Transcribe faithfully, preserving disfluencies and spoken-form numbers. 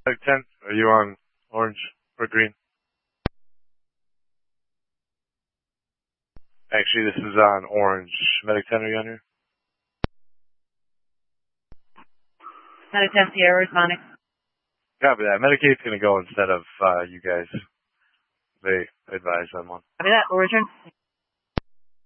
Medic ten, are you on orange or green? Actually, this is on orange. Medic ten, are you on here? Medic ten, Sierra, responding. Copy that. Medic eight's gonna go instead of, uh, you guys. They advise on one. Copy that, we'll return.